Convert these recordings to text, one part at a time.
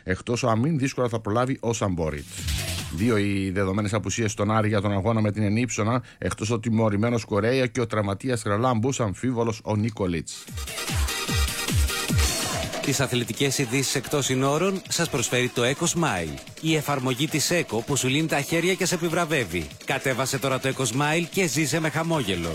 εκτός ο Αμίν δύσκολα θα προλάβει ο Σαμπόριτ. 2 οι δεδομένες απουσίες στον Άρη για τον αγώνα με την Ενίψωνα, εκτός ο τιμωρημένος Κορέα και ο τραυματίας Ραλάμπους, αμφίβολος ο Νίκολιτς. Τις αθλητικές ειδήσεις εκτός συνόρων σας προσφέρει το Eco Smile. Η εφαρμογή της Eco που σου λύνει τα χέρια και σε επιβραβεύει. Κατέβασε τώρα το Eco Smile και ζήσε με χαμόγελο.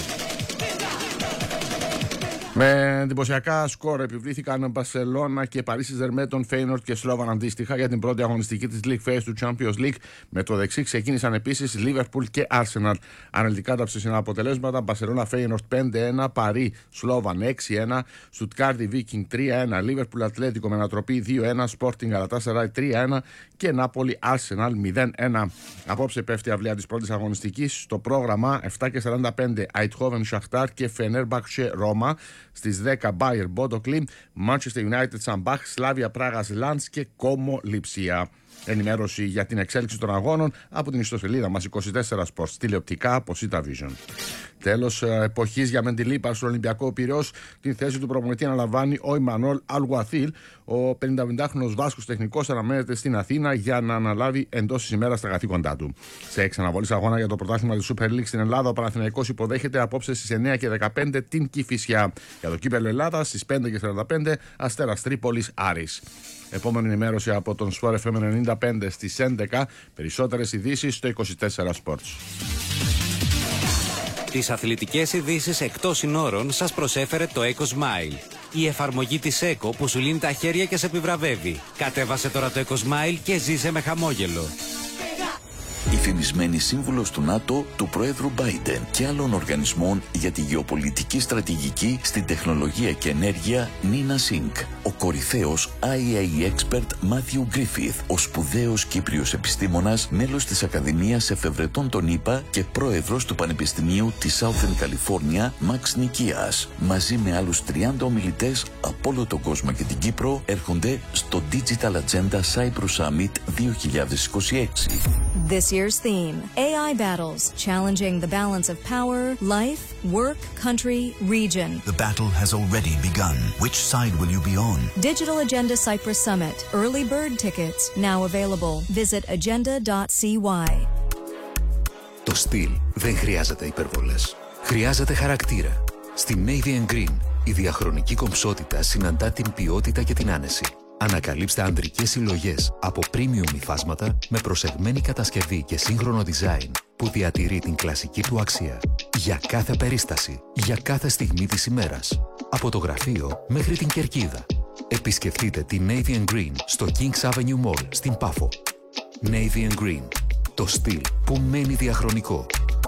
Με εντυπωσιακά σκορ επιβλήθηκαν Μπαρσελόνα και Παρίσι Ζερμέν, Φέινορντ και Σλόβαν αντίστοιχα για την πρώτη αγωνιστική της League Phase του Champions League. Με το δεξί ξεκίνησαν επίσης Liverpool και Arsenal. Αναλυτικά τα ψησινά αποτελέσματα: Μπαρσελόνα Φέινορντ 5-1, Παρί Σλόβαν 6-1, Στουτκάρδι Βίκινγκ 3-1, Liverpool Ατλέτικο με ανατροπή 2-1, Sporting Galatasaray 3-1 και Νάπολη Arsenal 0-1. Απόψε πέφτει η αυλαία της πρώτης αγωνιστικής. Στο πρόγραμμα 7:45 Αιτχόβεν Σαχτάρ και Φενέρμπαχτσε Ρώμα. Στις 10 Bayern Μπότοκλι, Manchester United Σαμπάχ, Σλάβια Πράγας Λαντς και Κόμο Λιψία. Ενημέρωση για την εξέλιξη των αγώνων από την ιστοσελίδα μας 24 Sports, τηλεοπτικά από Sita Vision. Τέλος εποχής για Μεντιλίπαρ στο Ολυμπιακό Πειραιώς. Την θέση του προπονητή αναλαμβάνει ο Ιμανόλ Αλγουαθίλ. Ο 55χρονος Βάσκος τεχνικός αναμένεται στην Αθήνα για να αναλάβει εντός της ημέρας τα καθήκοντά του. Σε εξαναβολής αγώνα για το πρωτάθλημα της Super League στην Ελλάδα, ο Παναθηναϊκός υποδέχεται απόψε στις 9:15 την Κηφισιά. Για το κύπελλο Ελλάδας στις 5:45 Αστέρας Τρίπολης Άρης. Επόμενη ενημέρωση από τον Sport FM 95 στις 11. Περισσότερες ειδήσεις στο 24 Sports. Τις αθλητικές ειδήσεις εκτός συνόρων σας προσέφερε το Eco Smile. Η εφαρμογή της Eco που σου λύνει τα χέρια και σε επιβραβεύει. Κατέβασε τώρα το Eco Smile και ζήσε με χαμόγελο. Η φημισμένη σύμβουλος του ΝΑΤΟ, του Προέδρου Biden και άλλων οργανισμών για τη γεωπολιτική στρατηγική στην τεχνολογία και ενέργεια Νίνα Σινκ. Ο κορυφαίος IAEA expert Μάθιου Γκρίφιθ, ο σπουδαίος Κύπριος επιστήμονας, μέλος της Ακαδημίας Εφευρετών των ΗΠΑ και πρόεδρος του Πανεπιστημίου της Southern California, Μαξ Νικίας. Μαζί με άλλους 30 ομιλητές από όλο τον κόσμο και την Κύπρο έρχονται στο Digital Agenda Cyprus Summit 2026. This year's theme, AI battles, challenging the balance of power, life, work, country, region. The battle has already begun. Which side will you be on? Digital Agenda Cyprus Summit. Early bird tickets now available. Visit agenda.cy. Το στυλ δεν χρειάζεται υπερβολές. Χρειάζεται χαρακτήρα. Στη Navy & Green η διαχρονική κομψότητα συναντά την ποιότητα και την άνεση. Ανακαλύψτε ανδρικές συλλογές από premium υφάσματα με προσεγμένη κατασκευή και σύγχρονο design που διατηρεί την κλασική του αξία. Για κάθε περίσταση, για κάθε στιγμή της ημέρας. Από το γραφείο μέχρι την κερκίδα. Επισκεφτείτε τη Navy & Green στο Kings Avenue Mall στην Πάφο. Navy & Green. Το στυλ που μένει διαχρονικό.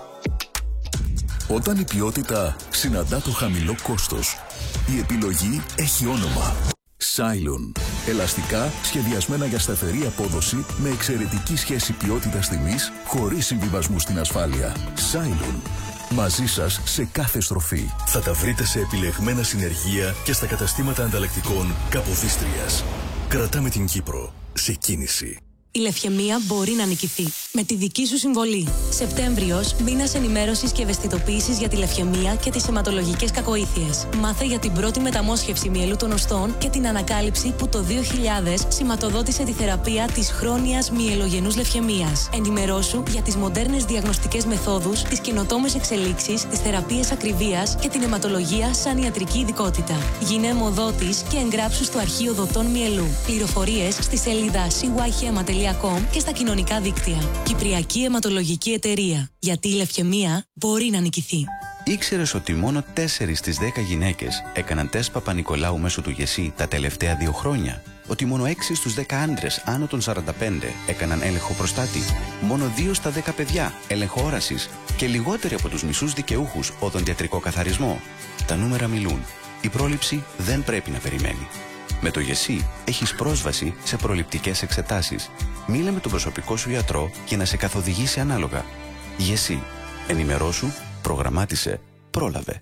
Όταν η ποιότητα συναντά το χαμηλό κόστος, η επιλογή έχει όνομα. Cylon. Ελαστικά σχεδιασμένα για σταθερή απόδοση με εξαιρετική σχέση ποιότητας-τιμής χωρίς συμβιβασμού στην ασφάλεια. Cylon. Μαζί σας σε κάθε στροφή. Θα τα βρείτε σε επιλεγμένα συνεργεία και στα καταστήματα ανταλλακτικών Καποδίστριας. Κρατάμε την Κύπρο σε κίνηση. Η λευχαιμία μπορεί να νικηθεί με τη δική σου συμβολή. Σεπτέμβριος, μήνας ενημέρωσης και ευαισθητοποίησης για τη λευχαιμία και τις αιματολογικές κακοήθειες. Μάθε για την πρώτη μεταμόσχευση μυελού των οστών και την ανακάλυψη που το 2000 σηματοδότησε τη θεραπεία της χρόνιας μυελογενούς λευχαιμίας. Ενημερώσου για τις μοντέρνες διαγνωστικές μεθόδους, τις καινοτόμες εξελίξεις, τις θεραπείες ακριβίας και την αιματολογία σαν ιατρική ειδικότητα. Γίνε αιμοδότης και εγγράψου στο αρχείο δοτών μυελού. Πληροφορίες στη σελίδα cyhema.com και στα κοινωνικά δίκτυα. Κυπριακή Αιματολογική Εταιρεία. Γιατί η λευχαιμία μπορεί να νικηθεί. Ήξερες ότι μόνο 4 στις 10 γυναίκες έκαναν τεστ Παπα-Νικολάου μέσω του ΓΕΣΥ τα τελευταία 2 χρόνια? Ότι μόνο 6 στους 10 άντρες άνω των 45 έκαναν έλεγχο προστάτη? Μόνο 2 στα 10 παιδιά έλεγχο όρασης? Και λιγότεροι από τους μισούς δικαιούχους οδοντιατρικό καθαρισμό? Τα νούμερα μιλούν. Η πρόληψη δεν πρέπει να περιμένει. Με το ΓΕΣΥ έχεις πρόσβαση σε προληπτικές εξετάσεις. Μίλα με τον προσωπικό σου γιατρό για να σε καθοδηγήσει ανάλογα. ΓΕΣΥ. Ενημερώσου, προγραμμάτισε, πρόλαβε.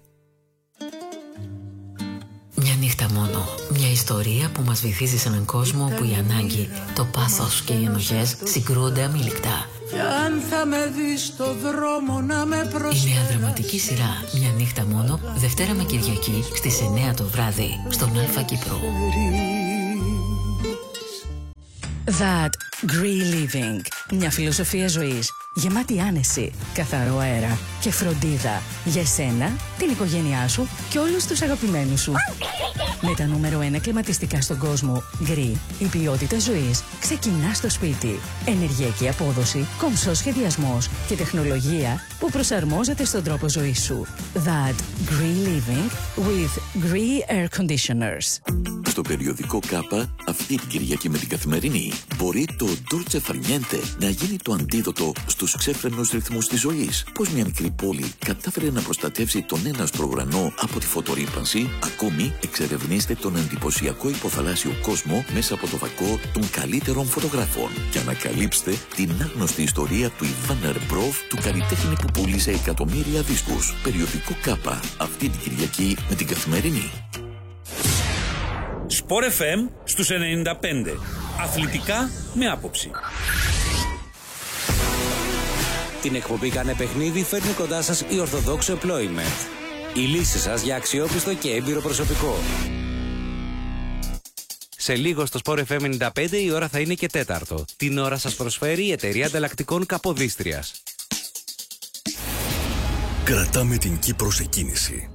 Μια νύχτα μόνο. Μια ιστορία που μας βυθίζει σε έναν κόσμο όπου η ανάγκη, το πάθος και οι ενοχές συγκρούονται αμήλικτα. Κι αν θα με δεις στο δρόμο να με προσφέρεις. Η νέα δραματική σειρά Μια νύχτα μόνο, Δευτέρα με Κυριακή στις 9 το βράδυ στον Αλφα Κύπρο. That Green Living. Μια φιλοσοφία ζωής γεμάτη άνεση, καθαρό αέρα και φροντίδα για εσένα, την οικογένειά σου και όλους τους αγαπημένους σου. Με τα νούμερο 1 κλιματιστικά στον κόσμο, Green, η ποιότητα ζωής ξεκινά στο σπίτι. Ενεργειακή απόδοση, κομψός σχεδιασμός και τεχνολογία που προσαρμόζεται στον τρόπο ζωής σου. That Green Living with Green Air Conditioners. Στο περιοδικό Κάπα, αυτή την Κυριακή με την Καθημερινή, μπορεί το Dolce Far Niente να γίνει το αντίδοτο στους ξέφρενους ρυθμούς της ζωής. Πώς μια μικρή πόλη κατάφερε να προστατεύσει τον έναστρο ουρανό από τη φωτορύπανση. Ακόμη, εξερευνήστε τον εντυπωσιακό υποθαλάσσιο κόσμο μέσα από το βακό των καλύτερων φωτογράφων και ανακαλύψτε την άγνωστη ιστορία του Ιβάν Ερμπρόβ, του καλλιτέχνη που πούλησε εκατομμύρια δίσκους. Περιοδικό Κάπα, αυτή την Κυριακή με την Καθημερινή. Sport FM στους 95. Αθλητικά με άποψη. Την εκπομπή Κάνε Παιχνίδι φέρνει κοντά σας η Orthodox Employment. Η λύση σας για αξιόπιστο και έμπειρο προσωπικό. Σε λίγο στο Sport FM 95 η ώρα θα είναι και 4. Την ώρα σας προσφέρει η εταιρεία ανταλλακτικών Καποδίστριας. Κρατάμε την Κύπρο σε κίνηση.